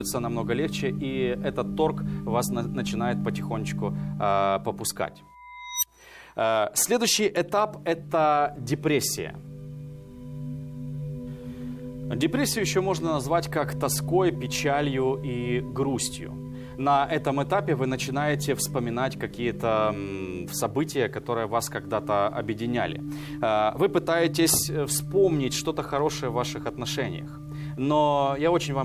намного легче, и этот торг вас начинает потихонечку попускать. Следующий этап – это депрессия. Депрессию еще можно назвать как тоской, печалью и грустью. На этом этапе вы начинаете вспоминать какие-то события, которые вас когда-то объединяли. Вы пытаетесь вспомнить что-то хорошее в ваших отношениях. Но я очень вам